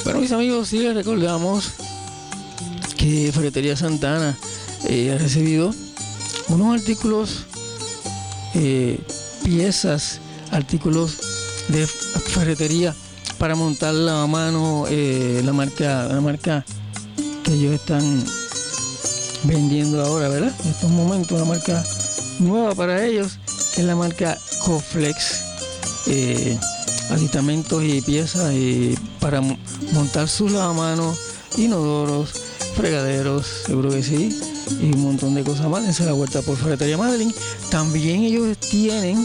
Bueno, mis amigos, sí les recordamos que Ferretería Santana ha recibido unos artículos, piezas, artículos de ferretería para montar la mano, la marca que ellos están vendiendo ahora, ¿verdad? En estos momentos, una marca nueva para ellos, que es la marca Coflex. Aditamentos y piezas para montar sus lavamanos, inodoros, fregaderos, seguro que sí, y un montón de cosas más. Dense la vuelta por Ferretería Madeline. También ellos tienen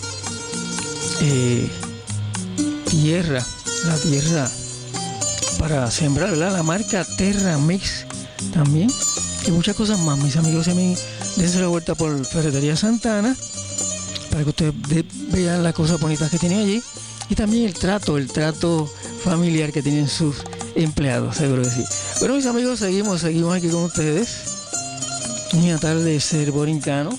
la tierra para sembrar, ¿verdad? La marca Terra Mix también, y muchas cosas más, mis amigos. Dense la vuelta por Ferretería Santana para que ustedes vean las cosas bonitas que tienen allí, y también el trato familiar que tienen sus empleados, seguro que sí. Bueno, mis amigos, seguimos aquí con ustedes en la tarde de Ser Borincano.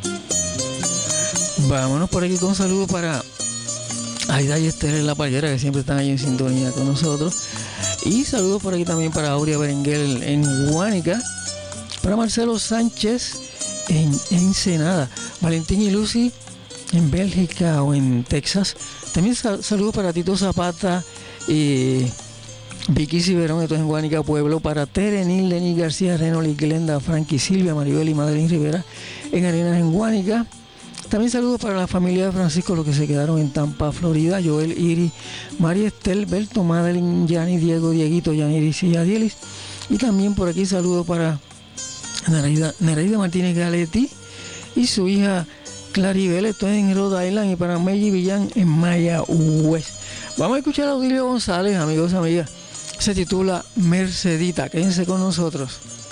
Vámonos por aquí con un saludo para Aida y Esther en La Payera, que siempre están ahí en sintonía con nosotros, y saludos por aquí también para Aurea Berenguel en Guánica, para Marcelo Sánchez en Ensenada, Valentín y Lucy en Bélgica o en Texas. También saludos para Tito Zapata y Vicky Ciberón, esto es en Guánica, Pueblo, para Terenil, Denis García, Renoli, Glenda, Frankie, Silvia, Maribel y Madeline Rivera en Arenas, en Guánica. También saludos para la familia de Francisco, los que se quedaron en Tampa, Florida, Joel, Iri, María Estel, Berto, Madeline, Yani, Diego, Dieguito, Yaniris y Adielis. Y también por aquí saludos para Nereida Martínez Galetti y su hija Claribel, esto es en Rhode Island, y para Meji Villán en Maya West. Vamos a escuchar a Odilio González, amigos, amigas. Se titula Mercedita. Quédense con nosotros.